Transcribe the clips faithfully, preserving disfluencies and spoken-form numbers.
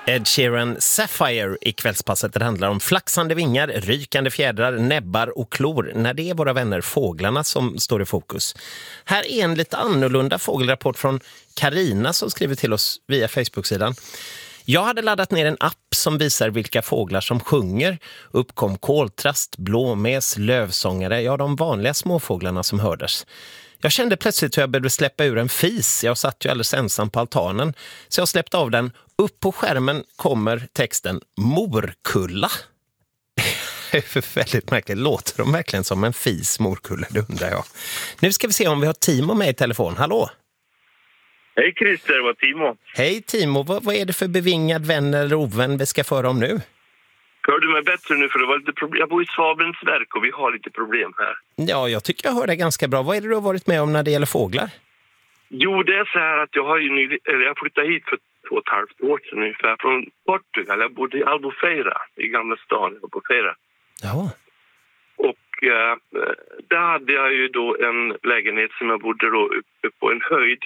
Ed Sheeran Sapphire i kvällspasset. Det handlar om flaxande vingar, rykande fjädrar, näbbar och klor när det är våra vänner fåglarna som står i fokus. Här är en lite annorlunda fågelrapport från Karina som skriver till oss via Facebook-sidan. Jag hade laddat ner en app som visar vilka fåglar som sjunger. Uppkom koltrast, blåmes, lövsångare, ja de vanliga småfåglarna som hördes. Jag kände plötsligt hur jag behövde släppa ur en fis. Jag satt ju alldeles ensam på altanen. Så jag släppte av den. Upp på skärmen kommer texten Morkulla. Det är väldigt märkligt. Låter de verkligen som en fis, morkulla? Det undrar jag. Nu ska vi se om vi har Timo med i telefon. Hallå? Hej Christer, det var Timo. Hej Timo, vad, vad är det för bevingad vän eller ovän vi ska föra om nu? Hör du mig bättre nu? För det var lite problem. Jag bor i Svaberns verk och vi har lite problem här. Ja, jag tycker jag hör det ganska bra. Vad är det du har varit med om när det gäller fåglar? Jo, det är så här att jag har ju ny, eller jag flyttade hit för två och ett halvt år sedan ungefär från Portugal. Jag bodde i Albufeira, i Gamla stan, Albufeira. Ja. Och eh, där hade jag ju då en lägenhet som jag bodde då uppe på en höjd.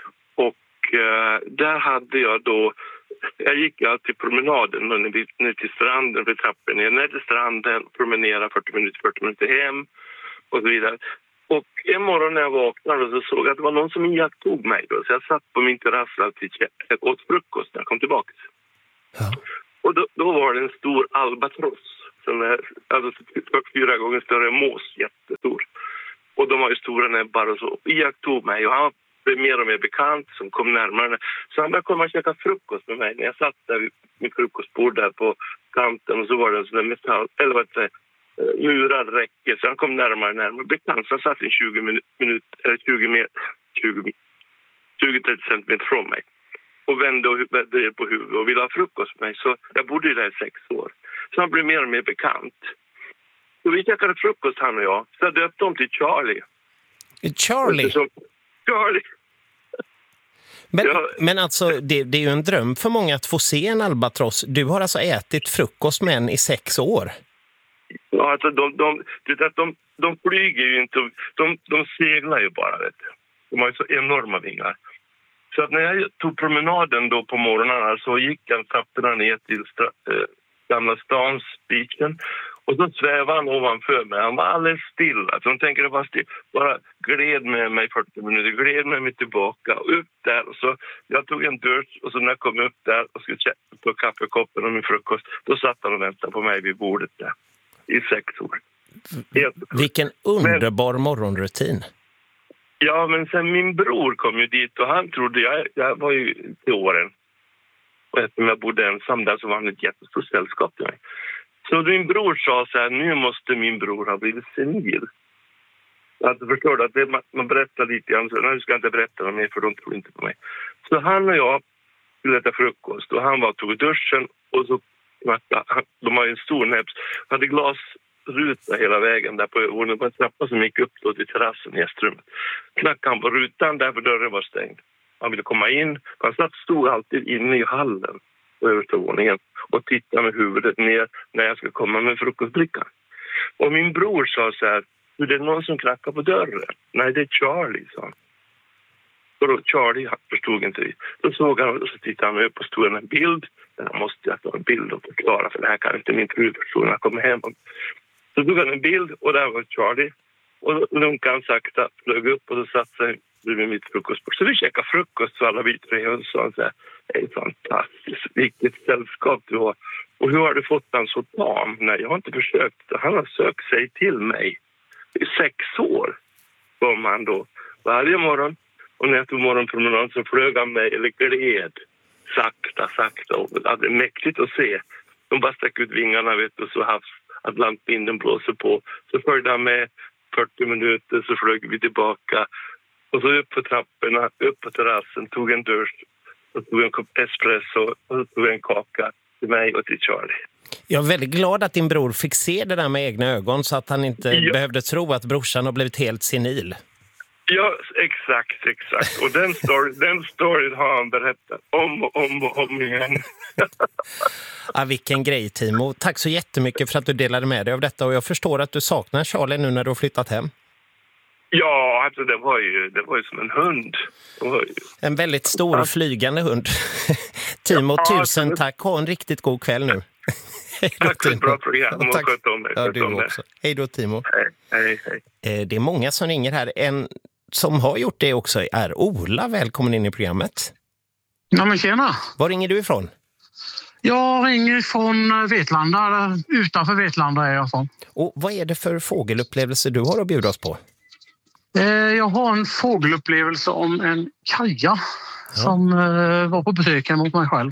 Och eh, där hade jag då, jag gick alltid promenaden ner till stranden, vid trappen ner, ner till stranden, promenera fyrtio minuter, fyrtio minuter hem och så vidare. Och en morgon när jag vaknade så såg jag att det var någon som iakttog mig då. Så jag satt på min terrass alltid och åt frukost när jag kom tillbaka. Ja. Och då, då var det en stor albatross som är alltså, fyra gånger större än mås, jättestor. Och de har ju stora näbbar och så. Iakttog mig och han blev mer och mer bekant som kom närmare. Så han började komma och käka frukost med mig. När jag satt där vid min frukostbord där på kanten och så var det en sån där metall, eller vad det är, murad räcke. Så han kom närmare närmare. Bekant, så han satt i tjugo minuter, eller tjugo meter, tjugo till trettio centimeter från mig. Och vände och vände på huvudet och ville ha frukost med mig. Så jag bodde där i sex år. Så han blev mer och mer bekant. Så vi käkade frukost han och jag. Så jag döpte om till Charlie. Charlie? Så, Charlie. Men, ja. men alltså, det, det är ju en dröm för många att få se en albatross. Du har alltså ätit frukost med en i sex år. Ja, alltså de, de, de, de, de flyger ju inte. De, de seglar ju bara, vet du. De har ju så enorma vingar. Så att när jag tog promenaden då på morgonen så gick jag trapporna ner till stra- äh, Gamla stans beachen. Och så svävade han ovanför mig. Han var alldeles stilla. Alltså, de tänker det var still. Bara gled med mig fyrtio minuter. Gled med mig tillbaka. Och upp där. Och så, jag tog en dusch. Och så när jag kom upp där och skulle ta kaffekoppen och min frukost. Då satt han och väntade på mig vid bordet där. I sex år. Vilken underbar men, morgonrutin. Ja, men sen min bror kom ju dit. Och han trodde, jag, jag var ju till åren. Och eftersom jag bodde ensam där så var han ett jättestort sällskap till mig. Så min bror sa så här, nu måste min bror ha blivit senil. Alltså förstår du att det, man, man berättar lite grann, så nu ska jag inte berätta något mer för de tror inte på mig. Så han och jag skulle äta frukost och han var tog duschen och så, de har ju en stor näbbs, hade glasruta hela vägen där på ögonen, det var en trappa som gick upp då till terrassen i gästrummet. Knackade han på rutan där för dörren var stängd. Han ville komma in, han satt stod alltid inne i hallen på övervåningen och tittade med huvudet ner när jag skulle komma med frukostbrickan. Och min bror sa så här, är det någon som knackar på dörren? Nej, det är Charlie, sa han. Och då Charlie, han förstod inte det. Då såg han och så tittade han upp och stod en bild. Den måste jag ta en bild och förklara för det här kan inte min fru förstå när jag kommer hem. Så tog han en bild och där var Charlie. Och då lunkade han sakta, flög upp och så satt sig bredvid mitt frukostbord. Så vi käkade frukost så alla vi tre och så han så här, det är fantastiskt, vilket sällskap du har. Och hur har du fått han så tam? Nej, jag har inte försökt. Han har sökt sig till mig. I sex år kom han då varje morgon. Och när jag tog morgonpromenad så flög han mig, eller gled, sakta, sakta. Och det var mäktigt att se. De bara stack ut vingarna, vet du, så havs, Atlantvinden blåser på. Så följde han med fyrtio minuter, så flög vi tillbaka. Och så upp på trapporna, upp på terrassen, tog en dusch. Och tog en kopp espresso och så tog en kaka till mig och till Charlie. Jag är väldigt glad att din bror fick se det där med egna ögon så att han inte ja. behövde tro att brorsan har blivit helt senil. Ja, exakt, exakt. Och den story, den story har han berättat om och om och om igen. Ja, vilken grej, Timo. Tack så jättemycket för att du delade med dig av detta och jag förstår att du saknar Charlie nu när du har flyttat hem. Ja, alltså det var ju, det var ju som en hund. Det var ju... En väldigt stor flygande hund. Timo, Ja, tusen det... tack. Ha en riktigt god kväll nu. Tack för ett bra program. Ja, tack. Om det. Ja, du också. Hej då, Timo. Hej, hej, hej. Det är många som ringer här. En som har gjort det också är Ola. Välkommen in i programmet. Ja, men tjena. Var ringer du ifrån? Jag ringer från Vetlanda. Utanför Vetlanda är jag från. Och vad är det för fågelupplevelse du har att bjuda oss på? Jag har en fågelupplevelse om en kaja ja. som var på besök mot mig själv.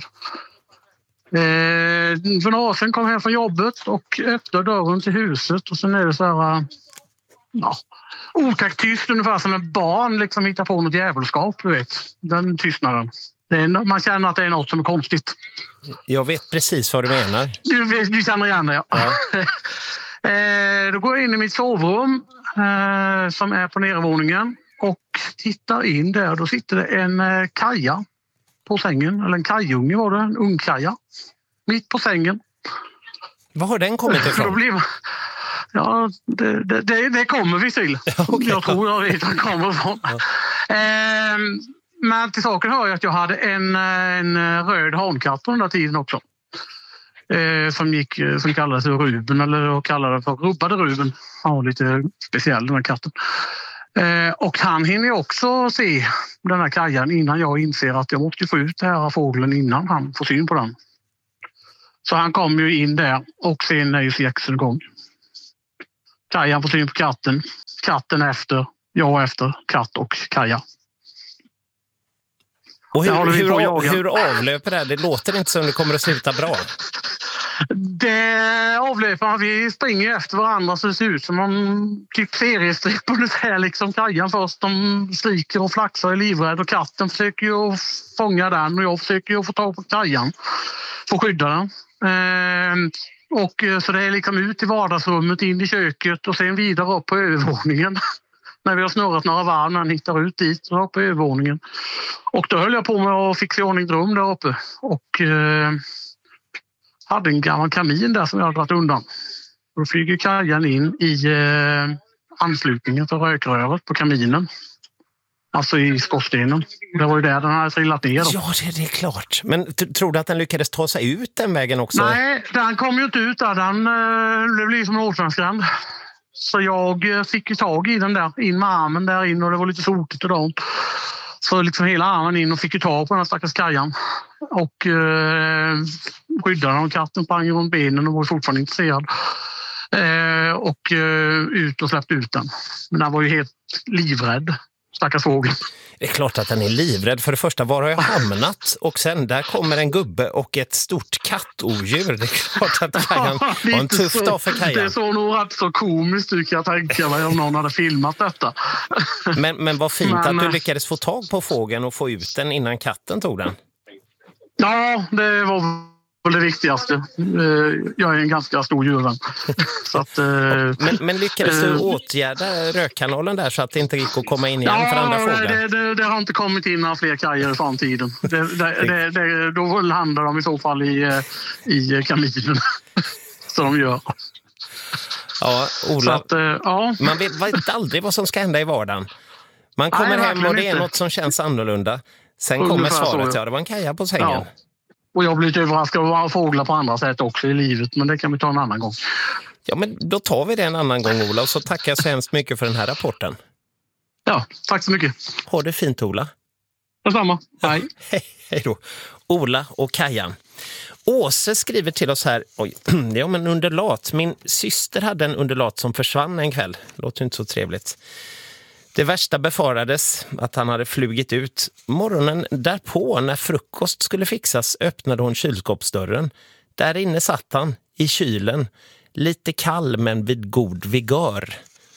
För några år sedan kom jag hem från jobbet och öppnade dörren till huset och sen är det så här, ja, otäckt tyst, ungefär som en barn liksom hittar på något djävulskap, du vet. Den tystnaden. Det är, man känner att det är något som är konstigt. Jag vet precis vad du menar. Du, du känner igen det, ja. ja. eh, då går jag in i mitt sovrum eh, som är på nedervåningen och tittar in där. Då sitter det en eh, kaja på sängen. Eller en kajunge var det, en ung kaja. Mitt på sängen. Var har den kommit ifrån? blir, ja, det, det, det kommer vi till. Okay. Jag tror jag vet att den kommer ifrån. Ja. Eh, Men till saken hör jag att jag hade en, en röd hankatt på den där tiden också. Eh, som gick, som kallades Ruben, eller jag kallade för rubbade Ruben. Han var lite speciell, den här katten. Eh, och han hinner också se den här kajan innan jag inser att jag måste få ut den här fågeln innan han får syn på den. Så han kom ju in där och sen är ju sexen igång. Kajan får syn på katten. Katten efter, jag efter, katt och kaja. Och hur, hur, hur avlöper det här? Det låter inte som det kommer att sluta bra. Det avlöper, vi springer efter varandra så det ser ut som en typ seriestripp ungefär. Liksom kajan först, de skriker och flaxar i livrädd och katten försöker ju fånga den och jag försöker ju få tag på kajan för att skydda den. Ehm, och så det är liksom ut i vardagsrummet, in i köket och sen vidare upp på övervåningen. När vi har snurrat några varv när han hittar ut dit och upp på övervåningen. Och då höll jag på med att fixa ordning rum där uppe. Och eh, hade en gammal kamin där som jag hade dragit undan. Och då flyger kajan in i eh, anslutningen för rökröret på kaminen. Alltså i skorstenen. Det var ju där den hade trillat ner. Då. Ja, det, det är klart. Men t- tror du att den lyckades ta sig ut den vägen också? Nej, den kom ju inte ut där. Den, eh, det blev som en återvändsgränd. Så jag fick ju tag i den där, in med armen där in och det var lite sotigt och dant. Så liksom hela armen in och fick ju tag på den här stackars kajan. Och eh, skyddade den och katten sprang runt benen och var fortfarande intresserad. Eh, och eh, ut och släppte ut den. Men den var ju helt livrädd, stackars fågel. Det är klart att den är livrädd. För det första, var har jag hamnat? Och sen där kommer en gubbe och ett stort kattodjur. Det är klart att Kajan ja, var en tuff dag för Kajan. Det såg nog rätt så komiskt ut, kan jag tänka mig, om någon hade filmat detta. Men, men vad fint men, att du lyckades få tag på fågeln och få ut den innan katten tog den. Ja, det var det viktigaste. Jag är en ganska stor djurvän. Så att, men, men lyckades du åtgärda rökkanalen där så att det inte gick att komma in igen ja, för andra fåglar? Det, det, det har inte kommit in några fler kajer i framtiden. Det, det, det, det, då landar de i så fall i, i kaminen. Så de gör. Ja, Ola. Att, ja. Man vet, vet aldrig vad som ska hända i vardagen. Man kommer Nej, hem och det är inte. Något som känns annorlunda. Sen Ungefär kommer svaret, så, ja. ja, det var en kaja på sängen. Ja. Och jag blir lite överraskad av att vara fåglar på andra sätt också i livet. Men det kan vi ta en annan gång. Ja, men då tar vi det en annan gång, Ola. Och så tackar jag så hemskt mycket för den här rapporten. Ja, tack så mycket. Ha det fint, Ola. Detsamma. Hej. Hej, hej då. Ola och Kajan. Åse skriver till oss här. Oj, det är om en underlat. Min syster hade en underlat som försvann en kväll. Låter inte så trevligt. Det värsta befarades att han hade flugit ut. Morgonen därpå när frukost skulle fixas öppnade hon kylskåpsdörren. Där inne satt han i kylen. Lite kall men vid god vigör.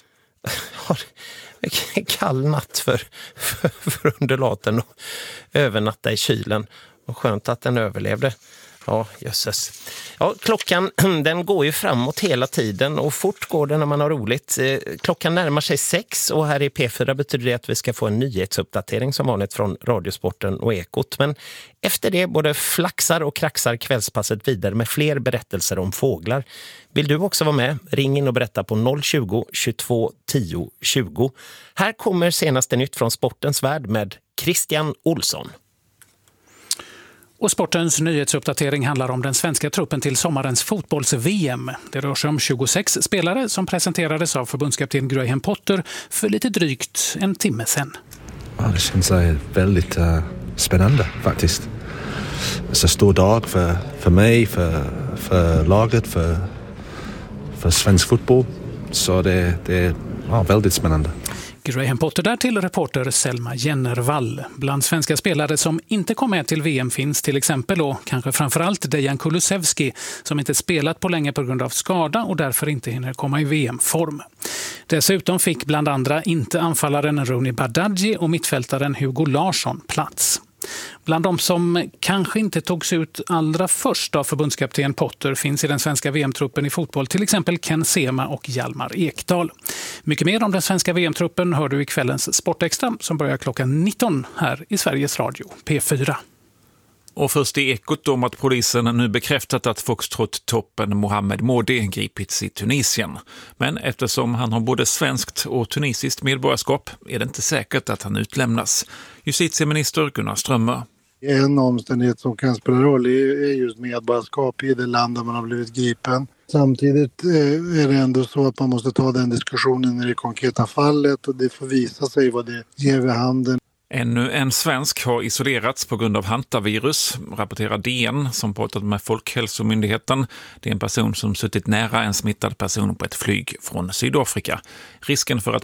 En kall natt för, för, för underlaten och övernatta i kylen. Och skönt att den överlevde. Ja, jösses. Ja, klockan den går ju framåt hela tiden och fort går det när man har roligt. Klockan närmar sig sex och här i P fyra betyder det att vi ska få en nyhetsuppdatering som vanligt från Radiosporten och Ekot. Men efter det både flaxar och kraxar kvällspasset vidare med fler berättelser om fåglar. Vill du också vara med? Ring in och berätta på noll tjugo, tjugotvå, tio, tjugo. Här kommer senaste nytt från sportens värld med Christian Olsson. Och sportens nyhetsuppdatering handlar om den svenska truppen till sommarens fotbolls-V M. Det rör sig om tjugosex spelare som presenterades av förbundskapten Graham Potter för lite drygt en timme sedan. Ja, det känns väldigt uh, spännande faktiskt. Det är en stor dag för, för mig, för, för laget, för, för svensk fotboll. Så det, det är ja, väldigt spännande. Graham Potter där till reporter Selma Jennervall. Bland svenska spelare som inte kom med till V M finns till exempel och kanske framförallt Dejan Kulusevski som inte spelat på länge på grund av skada och därför inte hinner komma i V M-form. Dessutom fick bland andra inte anfallaren Rooney Badaji och mittfältaren Hugo Larsson plats. Bland de som kanske inte togs ut allra först av förbundskapten Potter finns i den svenska V M-truppen i fotboll till exempel Ken Sema och Hjalmar Ekdal. Mycket mer om den svenska V M-truppen hör du i kvällens Sportextra som börjar klockan nitton här i Sveriges Radio P fyra. Och först i Ekot om att polisen nu bekräftat att Foxtrot-toppen Mohamed Modi gripits i Tunisien. Men eftersom han har både svenskt och tunisiskt medborgarskap är det inte säkert att han utlämnas. Justitieminister Gunnar Strömmer. En omständighet som kan spela roll är just medborgarskap i det land där man har blivit gripen. Samtidigt är det ändå så att man måste ta den diskussionen i det konkreta fallet och det får visa sig vad det ger vid handen. Ännu en svensk har isolerats på grund av hantavirus, rapporterar D N som pratat med Folkhälsomyndigheten. Det är en person som suttit nära en smittad person på ett flyg från Sydafrika. Risken för att